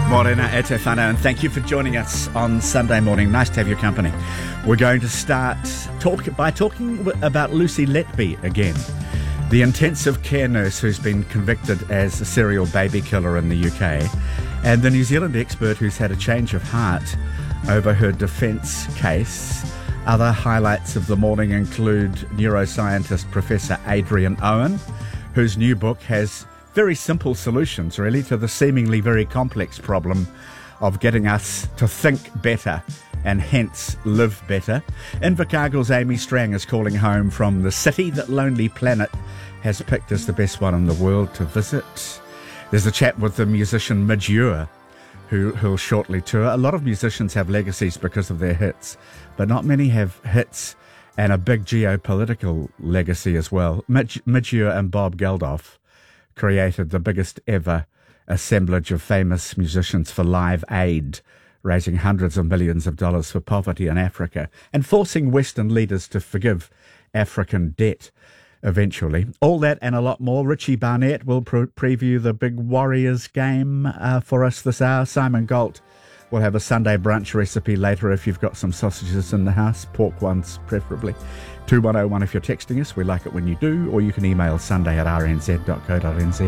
Morena e te whānau, and thank you for joining us on Sunday morning. Nice to have your company. We're going to start by talking about Lucy Letby again, the intensive care nurse who's been convicted as a serial baby killer in the UK, and the New Zealand expert who's had a change of heart over her defence case. Other highlights of the morning include neuroscientist Professor Adrian Owen, whose new book has very simple solutions, really, to the seemingly very complex problem of getting us to think better and hence live better. Invercargill's Amy Strang is calling home from the city that Lonely Planet has picked as the best one in the world to visit. There's a chat with the musician Midge Ure, who'll shortly tour. A lot of musicians have legacies because of their hits, but not many have hits and a big geopolitical legacy as well. Midge Ure and Bob Geldof created the biggest ever assemblage of famous musicians for Live Aid, raising hundreds of millions of dollars for poverty in Africa and forcing Western leaders to forgive African debt eventually. All that and a lot more. Richie Barnett will preview the big Warriors game for us this hour. Simon Galt will have a Sunday brunch recipe later if you've got some sausages in the house, pork ones preferably. 2101 if you're texting us. We like it when you do, or you can email sunday@rnz.co.nz.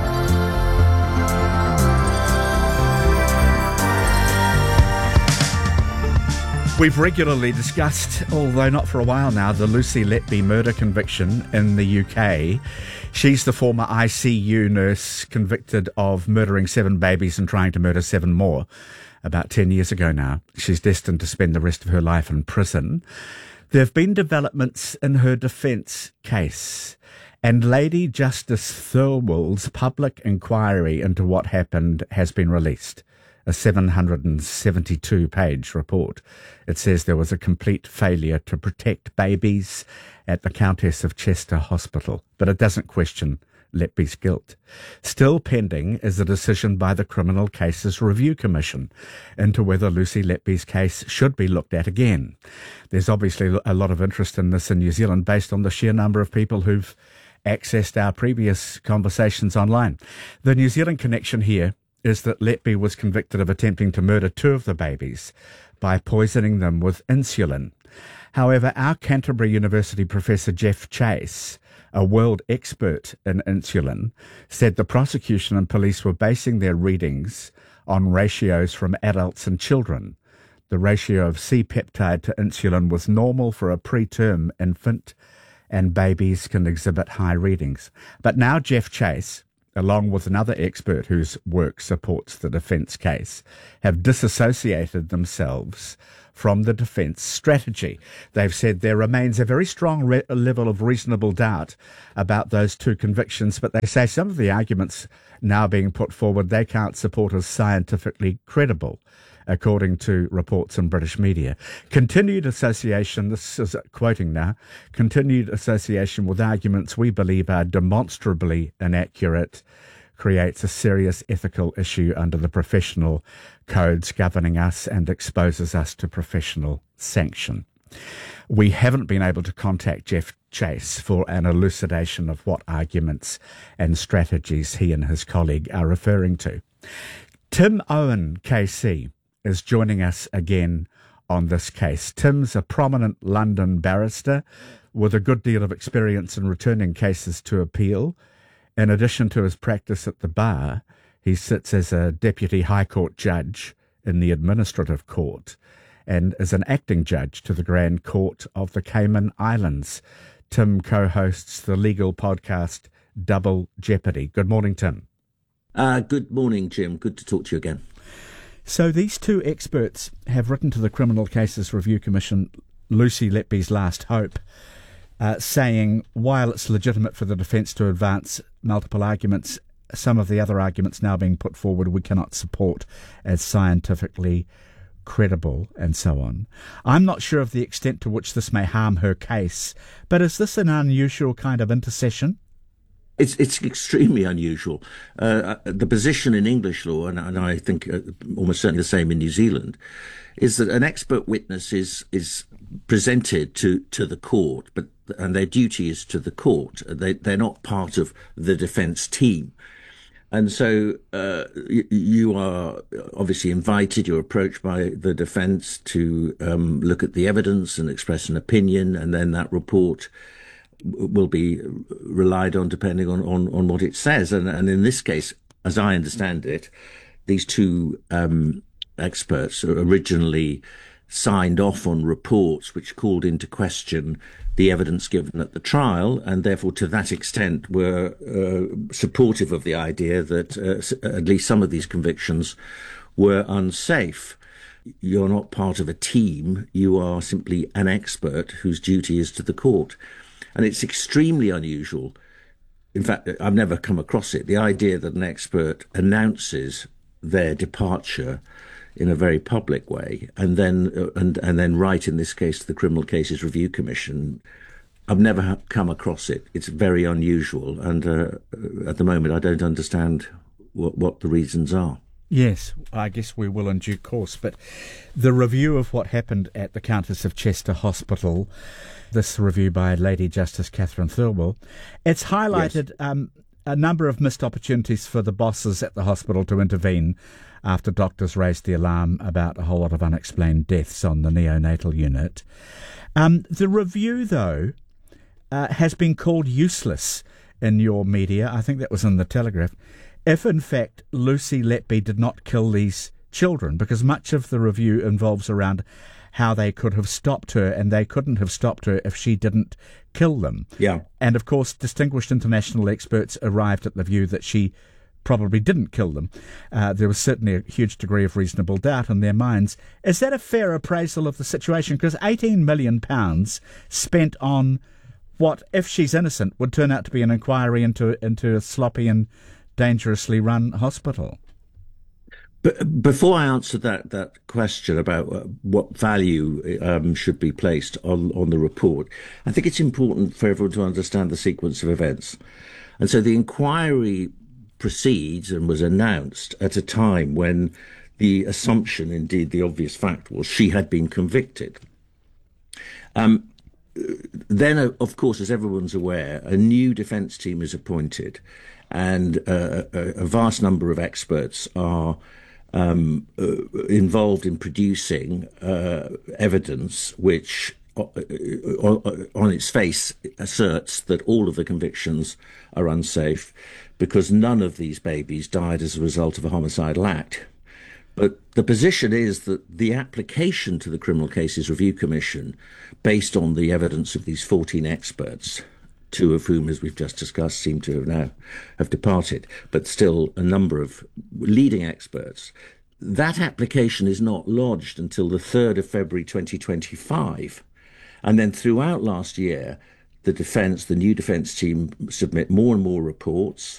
We've regularly discussed, although not for a while now, the Lucy Letby murder conviction in the UK. She's the former ICU nurse convicted of murdering 7 babies and trying to murder 7 more about 10 years ago now. She's destined to spend the rest of her life in prison. There have been developments in her defence case, and Lady Justice Thirlwell's public inquiry into what happened has been released. A 772-page report. It says there was a complete failure to protect babies at the Countess of Chester Hospital, but it doesn't question Letby's guilt. Still pending is a decision by the Criminal Cases Review Commission into whether Lucy Letby's case should be looked at again. There's obviously a lot of interest in this in New Zealand based on the sheer number of people who've accessed our previous conversations online. The New Zealand connection here is that Letby was convicted of attempting to murder 2 of the babies by poisoning them with insulin. However, our Canterbury University professor Jeff Chase, a world expert in insulin, said the prosecution and police were basing their readings on ratios from adults and children. The ratio of C-peptide to insulin was normal for a preterm infant, and babies can exhibit high readings. But now Jeff Chase, along with another expert whose work supports the defence case, have disassociated themselves from the defence strategy. They've said there remains a very strong level of reasonable doubt about those 2 convictions, but they say some of the arguments now being put forward they can't support as scientifically credible, according to reports in British media. Continued association, this is quoting now, continued association with arguments we believe are demonstrably inaccurate creates a serious ethical issue under the professional codes governing us and exposes us to professional sanction. We haven't been able to contact Jeff Chase for an elucidation of what arguments and strategies he and his colleague are referring to. Tim Owen, KC, is joining us again on this case. Tim's a prominent London barrister with a good deal of experience in returning cases to appeal. In addition to his practice at the bar, he sits as a deputy High Court judge in the Administrative Court and is an acting judge to the Grand Court of the Cayman Islands. Tim co-hosts the legal podcast Double Jeopardy. Good morning, Tim. Good morning, Jim. Good to talk to you again. So these 2 experts have written to the Criminal Cases Review Commission, Lucy Letby's last hope, saying while it's legitimate for the defence to advance multiple arguments, some of the other arguments now being put forward we cannot support as scientifically credible and so on. I'm not sure of the extent to which this may harm her case, but is this an unusual kind of intercession? It's extremely unusual. The position in English law, and I think almost certainly the same in New Zealand, is that an expert witness is presented to the court, and their duty is to the court. They're not part of the defence team. And so you are obviously invited, you're approached by the defense to look at the evidence and express an opinion, and then that report will be relied on depending on what it says. And in this case, as I understand it, these two experts originally signed off on reports which called into question the evidence given at the trial, and therefore to that extent were supportive of the idea that at least some of these convictions were unsafe. You're not part of a team, you are simply an expert whose duty is to the court. And it's extremely unusual. In fact, I've never come across it. The idea that an expert announces their departure in a very public way, and then write, in this case, to the Criminal Cases Review Commission. I've never come across it. It's very unusual, and at the moment, I don't understand what the reasons are. Yes, I guess we will in due course. But the review of what happened at the Countess of Chester Hospital, this review by Lady Justice Catherine Thirlwell, it's highlighted a number of missed opportunities for the bosses at the hospital to intervene after doctors raised the alarm about a whole lot of unexplained deaths on the neonatal unit. The review, though, has been called useless in your media. I think that was in the Telegraph. If, in fact, Lucy Letby did not kill these children, because much of the review involves around how they could have stopped her, and they couldn't have stopped her if she didn't kill them. Yeah. And, of course, distinguished international experts arrived at the view that she probably didn't kill them. There was certainly a huge degree of reasonable doubt in their minds. Is that a fair appraisal of the situation? Because £18 million spent on what, if she's innocent, would turn out to be an inquiry into a sloppy and dangerously run hospital. But before I answer that question about what value should be placed on the report, I think it's important for everyone to understand the sequence of events. And so the inquiry proceeds and was announced at a time when the assumption, indeed the obvious fact, was she had been convicted. Then, of course, as everyone's aware, a new defence team is appointed, and a vast number of experts are involved in producing evidence which, on its face, asserts that all of the convictions are unsafe because none of these babies died as a result of a homicidal act. But the position is that the application to the Criminal Cases Review Commission, based on the evidence of these 14 experts, two of whom, as we've just discussed, seem to have departed, but still a number of leading experts, that application is not lodged until the 3rd of February 2025. And then throughout last year, the new defence team submit more and more reports.